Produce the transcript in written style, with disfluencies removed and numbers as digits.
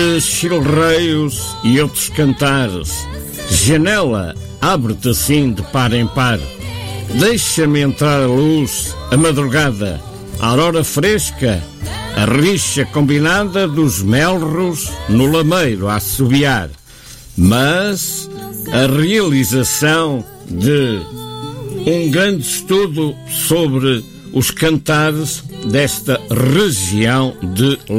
chilreios e outros cantares. Janela, abre-te assim de par em par. Deixa-me entrar a luz, a madrugada, a aurora fresca, a rixa combinada dos melros no lameiro a assobiar. Mas a realização de um grande estudo sobre os cantares desta região de